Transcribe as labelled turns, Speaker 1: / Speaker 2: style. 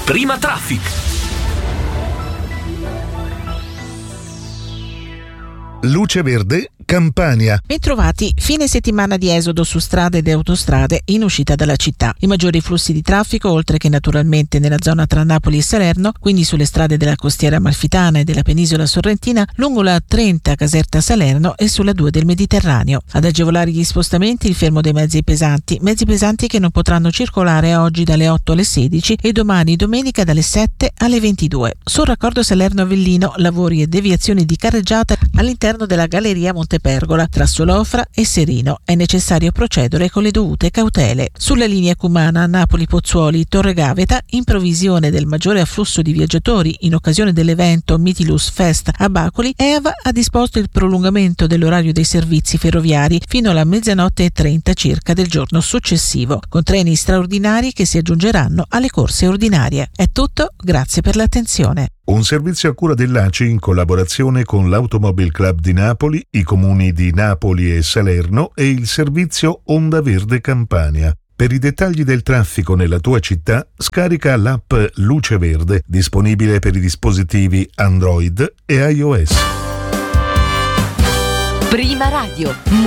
Speaker 1: Prima Traffic.
Speaker 2: Luce Verde, Campania.
Speaker 3: Bentrovati, fine settimana di esodo su strade ed autostrade in uscita dalla città. I maggiori flussi di traffico, oltre che naturalmente nella zona tra Napoli e Salerno, quindi sulle strade della costiera amalfitana e della penisola sorrentina, lungo la 30 Caserta Salerno e sulla 2 del Mediterraneo. Ad agevolare gli spostamenti il fermo dei mezzi pesanti che non potranno circolare oggi dalle 8 alle 16 e domani domenica dalle 7 alle 22. Sul raccordo Salerno-Avellino, lavori e deviazioni di carreggiata all'interno della galleria Montepergola tra Solofra e Serino. È necessario procedere con le dovute cautele. Sulla linea Cumana Napoli-Pozzuoli-Torre Gaveta, in provvisione del maggiore afflusso di viaggiatori in occasione dell'evento Mytilus Fest a Bacoli, EAV ha disposto il prolungamento dell'orario dei servizi ferroviari fino alla 00:30 circa del giorno successivo, con treni straordinari che si aggiungeranno alle corse ordinarie. È tutto, grazie per l'attenzione.
Speaker 2: Un servizio a cura dell'ACI in collaborazione con l'Automobile Club di Napoli, i comuni di Napoli e Salerno e il servizio Onda Verde Campania. Per i dettagli del traffico nella tua città, scarica l'app Luce Verde, disponibile per i dispositivi Android e iOS.
Speaker 4: Prima Radio.